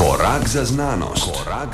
Korak za znanost.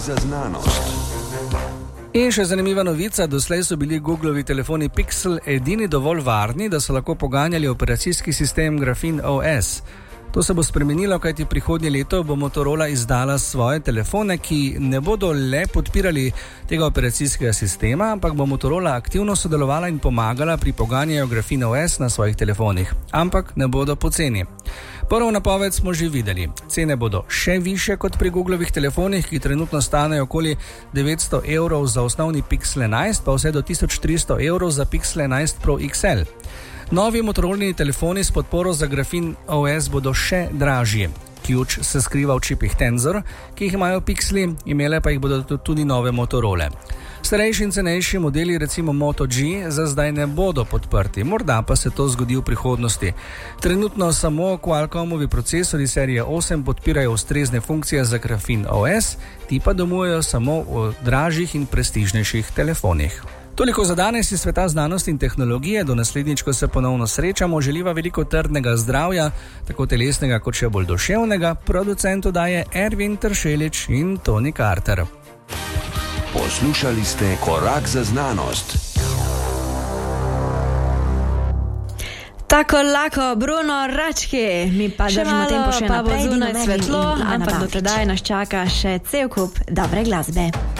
In še zanimiva novica, doslej so bili Googlovi telefoni Pixel edini dovolj varni, da so lahko poganjali operacijski sistem Graphene OS. To se bo spremenilo, kajti prihodnje leto bo Motorola izdala svoje telefone, ki ne bodo le podpirali tega operacijskega sistema, ampak bo Motorola aktivno sodelovala in pomagala pri poganjanju Graphene OS na svojih telefonih. Ampak ne bodo poceni. Prvo napoved smo že videli. Cene bodo še više kot pri Googlovih telefonih, ki trenutno stanejo okoli 900 € za osnovni Pixel 11, pa vse do 1300 € za Pixel 11 Pro XL. Novi Motorolini telefoni s podporo za Graphene OS bodo še dražji. Ključ se skriva v čipih Tensor, ki jih imajo Pixeli, imele pa jih bodo tudi nove Motorole. Starejši in cenejši modeli, recimo Moto G, za zdaj ne bodo podprti, morda pa se to zgodi v prihodnosti. Trenutno samo Qualcommovi procesori serije 8 podpirajo ustrezne funkcije za Graphene OS, ti pa domujejo samo v dražjih in prestižnejših telefonih. Toliko za danes iz sveta znanosti in tehnologije. Do naslednjič, ko se ponovno srečamo, želiva veliko trdnega zdravja, tako telesnega kot še bolj duševnega. Producent oddaje Ervin Tršelič in Tony Carter. Poslušali ste Korak za znanost. Tako lako, Bruno Rački, mi pa držimo tempo še naprej, pa bo zunaj svetlo, ampak do tedaj nas čaka še cel kup dobre glasbe.